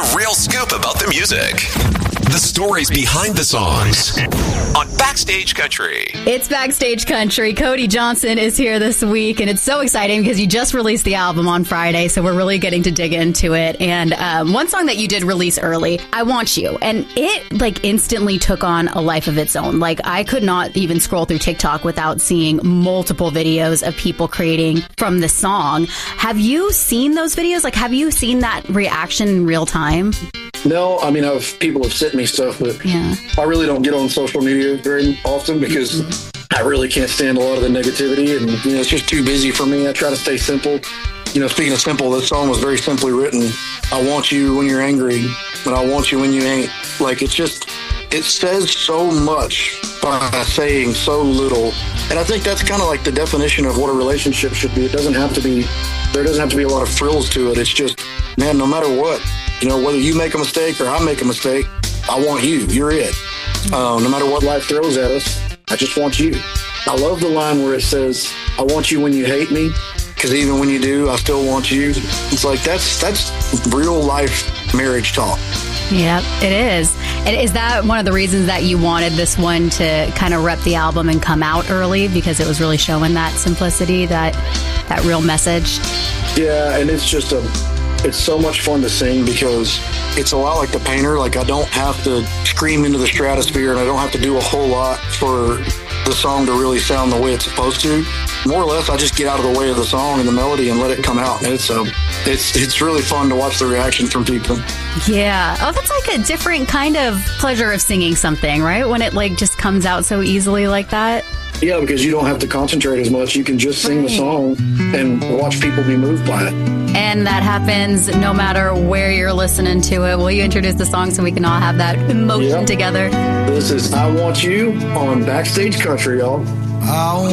the real scoop about the music. The stories behind the songs on Backstage Country. It's Backstage Country. Cody Johnson is here this week, and it's so exciting because you just released the album on Friday, so we're really getting to dig into it. And one song that you did release early, I Want You, and it instantly took on a life of its own. I could not even scroll through TikTok without seeing multiple videos of people creating from the song. Have you seen those videos? Have you seen that reaction in real time? No, I mean, people have sent me stuff, but yeah. I really don't get on social media very often because I really can't stand a lot of the negativity, and it's just too busy for me. I try to stay simple. Speaking of simple, this song was very simply written. I want you when you're angry, but I want you when you ain't. It says so much by saying so little, and I think that's kind of the definition of what a relationship should be. There doesn't have to be a lot of frills to it. It's just, man, no matter what. Whether you make a mistake or I make a mistake, I want you. You're it. No matter what life throws at us, I just want you. I love the line where it says, I want you when you hate me, because even when you do, I still want you. It's that's real life marriage talk. Yep, it is. And is that one of the reasons that you wanted this one to kind of rep the album and come out early, because it was really showing that simplicity, that real message? Yeah, and it's just it's so much fun to sing because it's a lot like The Painter. I don't have to scream into the stratosphere, and I don't have to do a whole lot for the song to really sound the way it's supposed to. More or less, I just get out of the way of the song and the melody and let it come out. And it's really fun to watch the reaction from people. Yeah. Oh, that's a different kind of pleasure of singing something, right? When it just comes out so easily like that. Yeah, because you don't have to concentrate as much. You can just sing the song and watch people be moved by it. And that happens no matter where you're listening to it. Will you introduce the song so we can all have that emotion together? This is I Want You on Backstage Country, y'all.